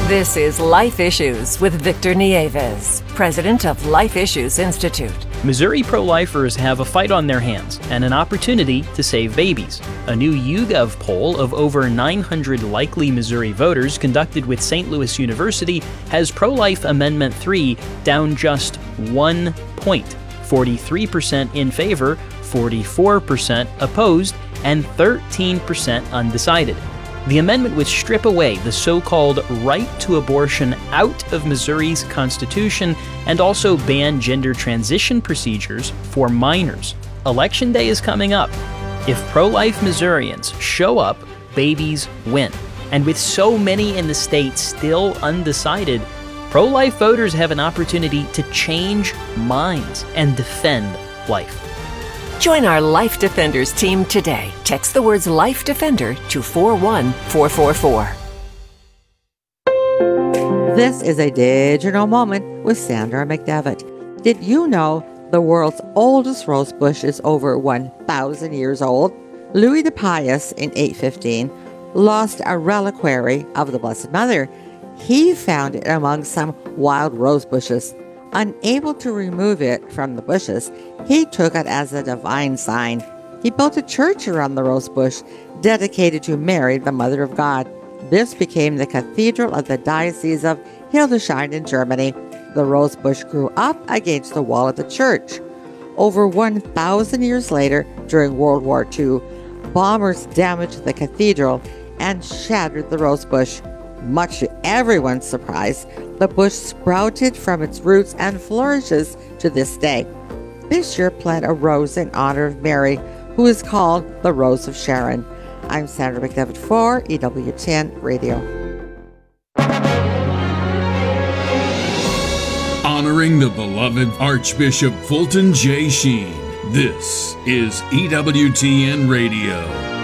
This is Life Issues with Victor Nieves, president of Life Issues Institute. Missouri pro-lifers have a fight on their hands and an opportunity to save babies. A new YouGov poll of over 900 likely Missouri voters conducted with St. Louis University has pro-life Amendment 3 down just 1 point. 43% in favor, 44% opposed, and 13% undecided. The amendment would strip away the so-called right to abortion out of Missouri's Constitution and also ban gender transition procedures for minors. Election Day is coming up. If pro-life Missourians show up, babies win. And with so many in the state still undecided, pro-life voters have an opportunity to change minds and defend life. Join our Life Defenders team today. Text the words Life Defender to 41444. This is a digital moment with Sandra McDevitt. Did you know the world's oldest rose bush is over 1,000 years old? Louis the Pious in 815 lost a reliquary of the Blessed Mother. He found it among some wild rose bushes. Unable to remove it from the bushes, he took it as a divine sign. He built a church around the rose bush, dedicated to Mary, the Mother of God. This became the cathedral of the Diocese of Hildesheim in Germany. The rose bush grew up against the wall of the church. Over 1,000 years later, during World War II, bombers damaged the cathedral and shattered the rose bush. Much to everyone's surprise, the bush sprouted from its roots and flourishes to this day. This year, plant a rose in honor of Mary, who is called the Rose of Sharon. I'm Sandra McDevitt for EWTN Radio. Honoring the beloved Archbishop Fulton J. Sheen. This is EWTN Radio.